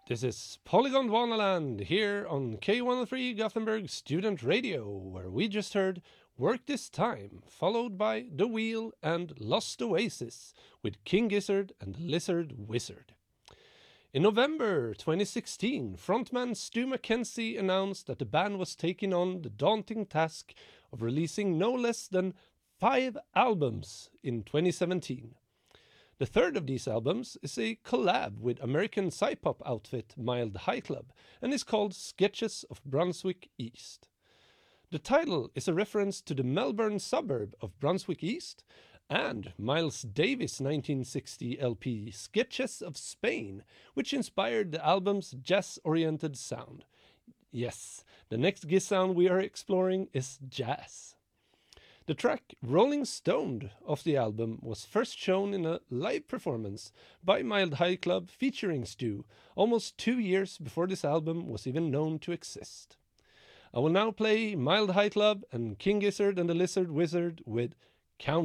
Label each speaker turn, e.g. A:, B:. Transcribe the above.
A: This is Polygon Wanaland here on K103 Gothenburg Student Radio, where we just heard Work This Time, followed by The Wheel and Lost Oasis with King Gizzard and the Lizard Wizard. In November 2016, frontman Stu Mackenzie announced that the band was taking on the daunting task of releasing no less than 5 albums in 2017. The third of these albums is a collab with American psy-pop outfit Mild High Club and is called Sketches of Brunswick East. The title is a reference to the Melbourne suburb of Brunswick East and Miles Davis' 1960 LP Sketches of Spain, which inspired the album's jazz-oriented sound. Yes, the next Giz sound we are exploring is jazz. The track Rolling Stoned of the album was first shown in a live performance by Mild High Club featuring Stu, almost 2 years before this album was even known to exist. I will now play Mild High Club and King Gizzard and the Lizard Wizard with Count